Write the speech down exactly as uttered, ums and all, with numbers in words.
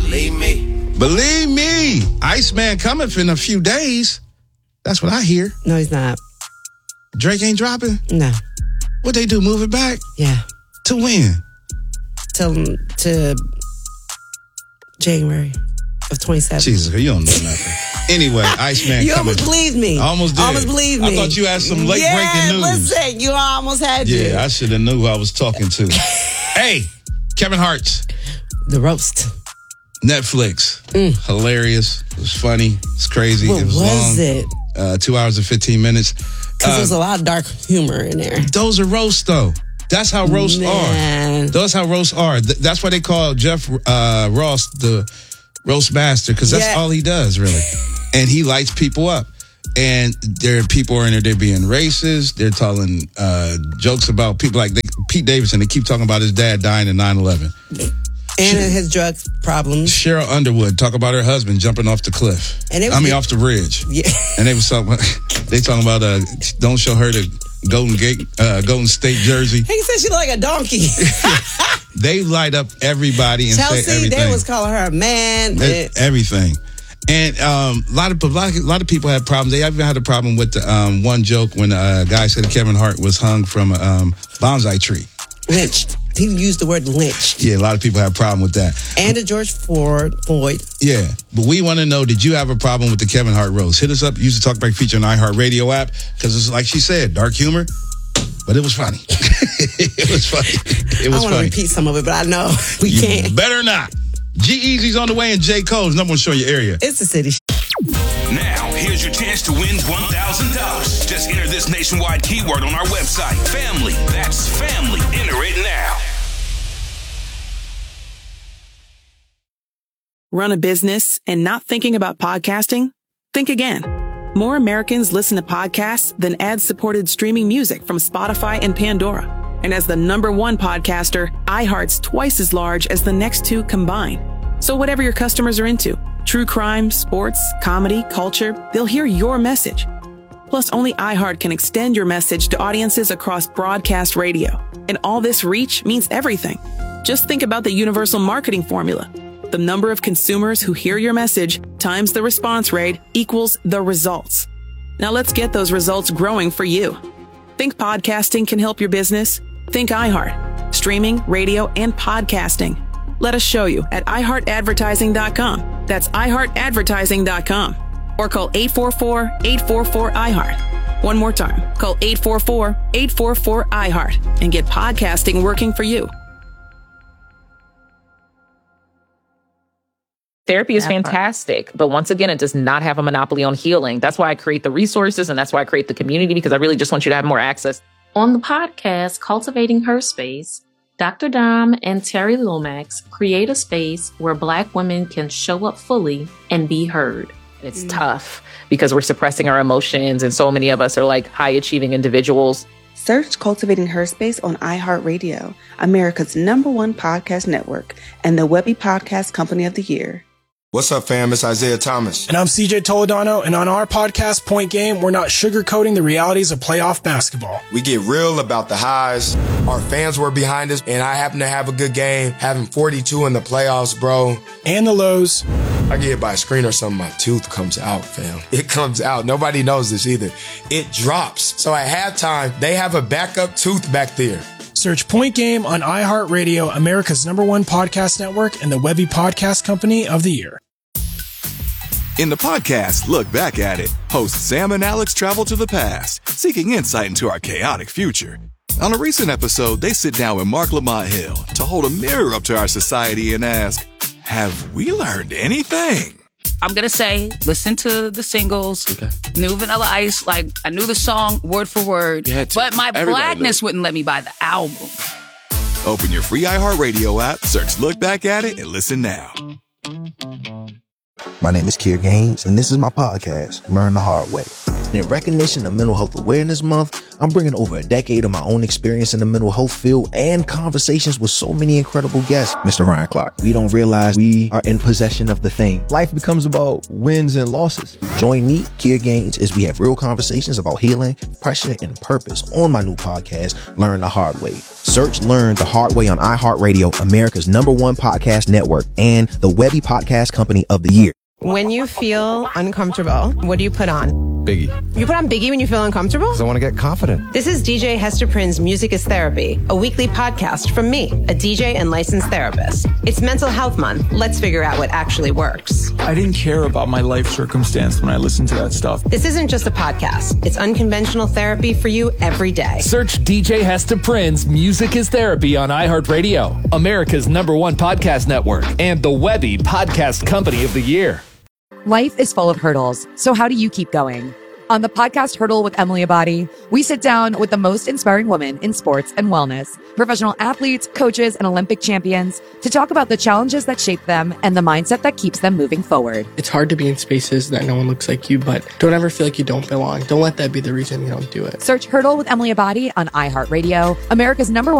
Believe me. Believe me. Iceman coming in a few days. That's what I hear. No, he's not. Drake ain't dropping? No. What they do, move it back? Yeah. To when? To, to January of twenty-seven. Jesus, you don't know nothing. Anyway, Iceman you coming. almost believed me. I almost did. Almost believed me. I thought you had some late yeah, breaking news. Listen, you almost had yeah, to. I should have knew who I was talking to. Hey, Kevin Hart's. The roast. Netflix. Mm. Hilarious. It was funny. It's crazy. What it was, was long. it? Uh, two hours and fifteen minutes. Because uh, there's a lot of dark humor in there. Those are roasts, though. That's how roasts Man. are. That's how roasts are. Th- that's why they call Jeff uh, Ross the roast master, because that's yeah. all he does, really. And he lights people up. And there are people in there, they're being racist. They're telling uh, jokes about people like they, Pete Davidson. They keep talking about his dad dying in nine eleven. And Sher- his drug problems. Cheryl Underwood talk about her husband jumping off the cliff. And I mean, get, off the bridge. Yeah. And they was talking. They talking about uh, don't show her the Golden Gate, uh, Golden State jersey. He said she looked like a donkey. They light up everybody and Chelsea, say everything. they was calling her a man. They, everything. And um, a lot of a lot, of, a lot of people had problems. They even had a problem with the um, one joke when a guy said Kevin Hart was hung from a um, bonsai tree. Lynched. He used the word lynched. Yeah, a lot of people have a problem with that. And the George Ford, Floyd. Yeah, but we want to know, did you have a problem with the Kevin Hart roast? Hit us up. Use the Talkback feature on the iHeartRadio app, because it's like she said, dark humor, but it was funny. It was funny. It was I want to repeat some of it, but I know we you can't. Better not. G-Eazy's on the way, and J. Cole's number one show in your area. It's the city. Now, here's your chance to win one thousand dollars. Just enter this nationwide keyword on our website. Family. That's family. Enter it now. Run a business and not thinking about podcasting? Think again. More Americans listen to podcasts than ad-supported streaming music from Spotify and Pandora. And as the number one podcaster, iHeart's twice as large as the next two combined. So whatever your customers are into, true crime, sports, comedy, culture, they'll hear your message. Plus, only iHeart can extend your message to audiences across broadcast radio. And all this reach means everything. Just think about the universal marketing formula. The number of consumers who hear your message times the response rate equals the results. Now let's get those results growing for you. Think podcasting can help your business? Think iHeart. Streaming, radio, and podcasting. Let us show you at i heart advertising dot com. That's i heart advertising dot com. Or call eight four four, eight four four, I heart. One more time. Call eight four four, eight four four, I heart and get podcasting working for you. Therapy is fantastic, but once again, it does not have a monopoly on healing. That's why I create the resources, and that's why I create the community, because I really just want you to have more access. On the podcast, Cultivating Her Space, Doctor Dom and Terry Lomax create a space where Black women can show up fully and be heard. It's mm. tough because we're suppressing our emotions, and so many of us are like high-achieving individuals. Search Cultivating Her Space on iHeartRadio, America's number one podcast network, and the Webby Podcast Company of the Year. What's up, fam? It's Isaiah Thomas. And I'm C J Toledano, and on our podcast, Point Game, we're not sugarcoating the realities of playoff basketball. We get real about the highs. Our fans were behind us, and I happen to have a good game, having forty-two in the playoffs, bro. And the lows. I get hit by a screen or something, my tooth comes out, fam. It comes out. Nobody knows this either. It drops. So at halftime, they have a backup tooth back there. Search Point Game on iHeartRadio, America's number one podcast network, and the Webby Podcast Company of the Year. In the podcast, Look Back at It, hosts Sam and Alex travel to the past, seeking insight into our chaotic future. On a recent episode, they sit down with Mark Lamont Hill to hold a mirror up to our society and ask, have we learned anything? I'm going to say, listen to the singles, okay. New Vanilla Ice, like, I knew the song word for word, but my Everybody blackness wouldn't let me buy the album. Open your free iHeartRadio app, search Look Back at It, and listen now. My name is Kier Gaines, and this is my podcast, Learn the Hard Way. In recognition of Mental Health Awareness Month, I'm bringing over a decade of my own experience in the mental health field and conversations with so many incredible guests. Mister Ryan Clark, we don't realize we are in possession of the thing. Life becomes about wins and losses. Join me, Kia Gaines, as we have real conversations about healing, pressure, and purpose on my new podcast, Learn the Hard Way. Search Learn the Hard Way on iHeartRadio, America's number one podcast network, and the Webby Podcast Company of the Year. When you feel uncomfortable, what do you put on? Biggie. You put on Biggie when you feel uncomfortable? Because I want to get confident. This is D J Hester Prynne's Music is Therapy, a weekly podcast from me, a D J and licensed therapist. It's Mental Health Month. Let's figure out what actually works. I didn't care about my life circumstance when I listened to that stuff. This isn't just a podcast. It's unconventional therapy for you every day. Search D J Hester Prynne's Music is Therapy on iHeartRadio, America's number one podcast network, and the Webby Podcast Company of the Year. Life is full of hurdles, so how do you keep going? On the podcast Hurdle with Emily Abadi, we sit down with the most inspiring women in sports and wellness, professional athletes, coaches, and Olympic champions to talk about the challenges that shape them and the mindset that keeps them moving forward. It's hard to be in spaces that no one looks like you, but don't ever feel like you don't belong. Don't let that be the reason you don't do it. Search Hurdle with Emily Abadi on iHeartRadio, America's number one